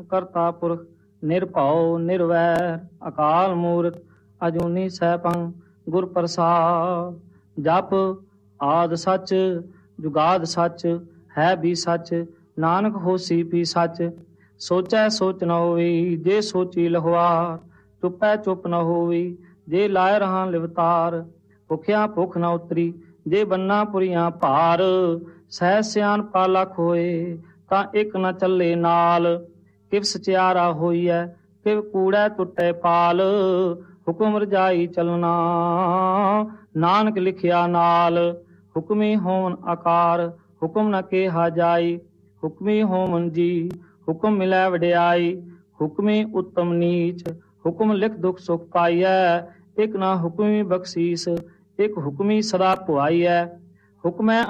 ਕਰਤਾ ਪੁਰਖ ਨਿਰਭਉ ਨਿਰਵੈਰ ਅਕਾਲ ਮੂਰਤ ਅਜੂਨੀ ਸੈਭੰ ਗੁਰ ਪ੍ਰਸਾਦ। ਜਪ ਆਦਿ ਸੱਚ ਜੁਗਾਦ ਸੱਚ ਹੈ ਵੀ ਸੱਚ ਨਾਨਕ ਹੋਸੀ ਵੀ ਸੱਚ। ਸੋਚੈ ਸੋਚ ਨ ਹੋਈ ਜੇ ਸੋਚੀ ਲਹਵਾਰ ਚੁੱਪੈ ਚੁੱਪ ਨ ਹੋਈ ਜੇ ਲਾਇ ਰਹਾ ਲਿਵਤਾਰ। ਭੁਖਿਆ ਭੁੱਖ ਨ ਉਤਰੀ ਜੇ ਬੰਨਾ ਪੁਰੀਆਂ ਭਾਰ। ਸਹਿ ਸਿਆਣਪਾ ਲਖ ਹੋਏ ਤਾਂ ਇੱਕ ਨ ਚੱਲੇ ਨਾਲ। ਕਿਵ ਸਚਿਆਰਾ ਹੋਈਐ ਕਿਵ ਕੂੜੈ ਟੁੱਟੈ ਪਾਲ। ਹੁਕਮ ਰਜਾਈ ਚਲਣਾ ਨਾਨਕ ਲਿਖਿਆ ਨਾਲ। ਹੁਕਮੀ ਹੋਵਨ ਆਕਾਰ ਹੁਕਮ ਨ ਕਿਹਾ ਜਾਈ। ਹੁਕਮੀ ਹੋਵਨ ਜੀ ਹੁਕਮ ਮਿਲੈ ਵਡਿਆਈ। ਹੁਕਮੀ ਉੱਤਮ ਨੀਚ ਹੁਕਮ ਲਿਖ ਦੁਖ ਸੁਖ ਪਾਈਐ। ਇੱਕ ਨਾ ਹੁਕਮੀ ਬਖਸ਼ੀਸ ਇੱਕ ਹੁਕਮੀ ਸਦਾ ਭੁਆਈਐ। ਹੁਕਮੈ